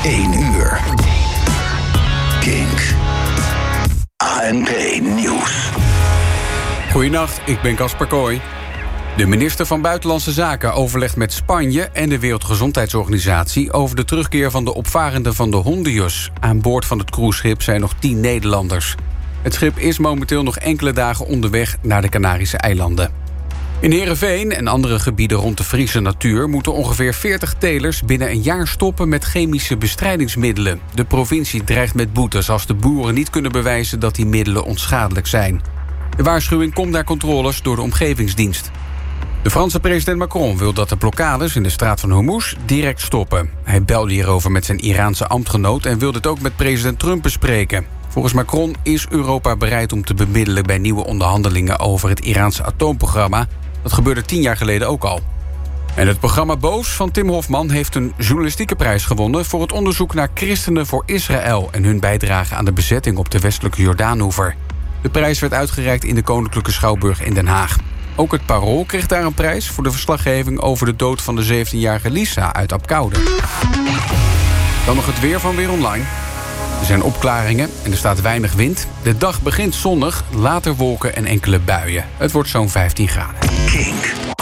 1 uur. Kink. ANP Nieuws. Goedenacht, ik ben Casper Kooi. De minister van Buitenlandse Zaken overlegt met Spanje en de Wereldgezondheidsorganisatie over de terugkeer van de opvarenden van de Hondius. Aan boord van het cruiseschip zijn nog 10 Nederlanders. Het schip is momenteel nog enkele dagen onderweg naar de Canarische eilanden. In Heerenveen en andere gebieden rond de Friese natuur moeten ongeveer 40 telers binnen een jaar stoppen met chemische bestrijdingsmiddelen. De provincie dreigt met boetes als de boeren niet kunnen bewijzen dat die middelen onschadelijk zijn. De waarschuwing komt naar controles door de omgevingsdienst. De Franse president Macron wil dat de blokkades in de straat van Hormuz direct stoppen. Hij belde hierover met zijn Iraanse ambtgenoot en wil dit ook met president Trump bespreken. Volgens Macron is Europa bereid om te bemiddelen bij nieuwe onderhandelingen over het Iraanse atoomprogramma. Dat gebeurde 10 jaar geleden ook al. En het programma Boos van Tim Hofman heeft een journalistieke prijs gewonnen voor het onderzoek naar christenen voor Israël en hun bijdrage aan de bezetting op de westelijke Jordaanoever. De prijs werd uitgereikt in de Koninklijke Schouwburg in Den Haag. Ook het Parool kreeg daar een prijs voor de verslaggeving over de dood van de 17-jarige Lisa uit Apkoude. Dan nog het weer van Weer Online. Er zijn opklaringen en er staat weinig wind. De dag begint zonnig, later wolken en enkele buien. Het wordt zo'n 15 graden. Kink.